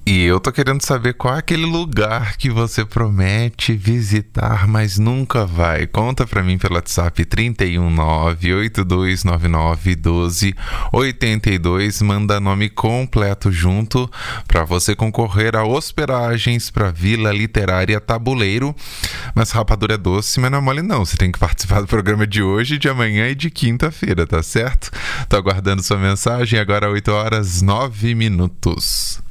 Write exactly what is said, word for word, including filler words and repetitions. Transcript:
E eu tô querendo saber qual é aquele lugar que você promete visitar, mas nunca vai. Conta pra mim pelo WhatsApp trinta e um, nove oito dois nove nove, doze, oitenta e dois. Manda nome completo junto pra você concorrer a hospedagens pra Vila Literária Tabuleiro. Mas rapadura é doce, mas não é mole não. Você tem que participar do programa de hoje, de amanhã e de quinta-feira, tá certo? Tô aguardando sua mensagem. Agora oito horas, nove minutos.